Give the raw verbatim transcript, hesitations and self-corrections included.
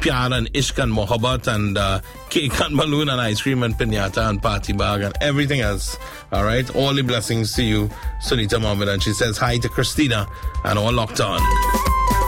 pyar and ishq and mohabbat and uh, cake and balloon and ice cream and piñata and party bag and everything else. All right, all the blessings to you, Sunita Mohammed. And she says hi to Christina and all locked on.